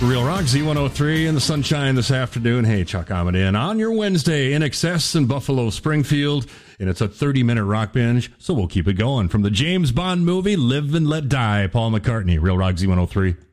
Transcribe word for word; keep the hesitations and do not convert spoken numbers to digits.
Real Rock Z one oh three in the sunshine this afternoon. Hey, Chuck Amadin on your Wednesday in excess in Buffalo Springfield. And it's a thirty-minute rock binge, so we'll keep it going. From the James Bond movie, Live and Let Die, Paul McCartney. Real Rock Z one oh three.